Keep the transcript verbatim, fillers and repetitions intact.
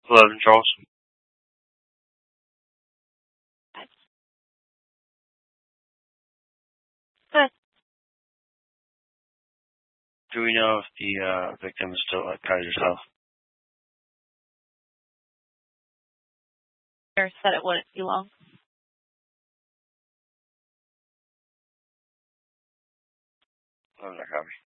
eleven Charles. Good. Do we know if the uh, victim is still at Kaiser's house? Nurse said it wouldn't be long. Oh, no, copy.